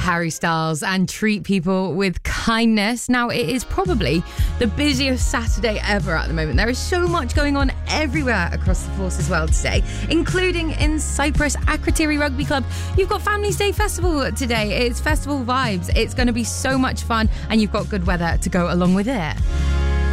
Harry Styles and Treat People with Kindness. Now, it is probably the busiest Saturday ever at the moment. There is so much going on everywhere across the Forces world today, including in Cyprus, Akrotiri Rugby Club. You've got Families Day Festival today. It's festival vibes. It's going to be so much fun, and you've got good weather to go along with it.